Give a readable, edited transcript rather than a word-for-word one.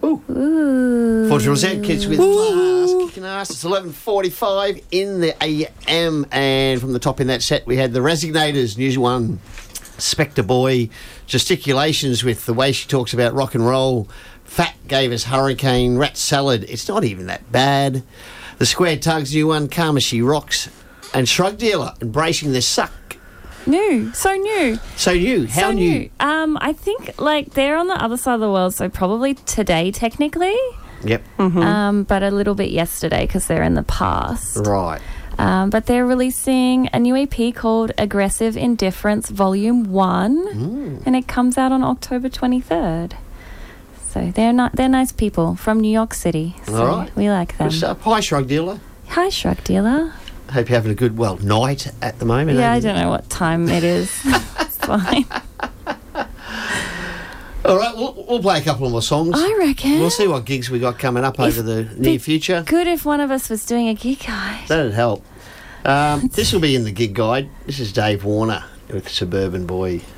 Ooh. Fortune Rosette Kids with Class kicking ass. It's 11:45 in the AM, and from the top in that set we had the Resignators, News One, Spectre Boy, Gesticulations with the way she talks about rock and roll. Fat gave us Hurricane, Rat Salad, It's Not Even That Bad. The Square Tugs, New One, Karma She Rocks, and Shrug Dealer, Embracing the Suck. New. So new. So new. How new? I think, like, they're on the other side of the world, so probably today, technically. Yep. But a little bit yesterday because they're in the past. Right. But they're releasing a new EP called Aggressive Indifference Volume 1, and it comes out on October 23rd. So they're nice people from New York City. So All right. we like them. Good stuff. Hi, Shrug Dealer. Hi, Shrug Dealer. Hope you're having a good, night at the moment. Yeah, I don't know what time it is. It's fine. All right, we'll play a couple more songs. I reckon. We'll see what gigs we got coming up over the near future. Good if one of us was doing a gig guide. That'd help. This will be in the gig guide. This is Dave Warner with Suburban Boy.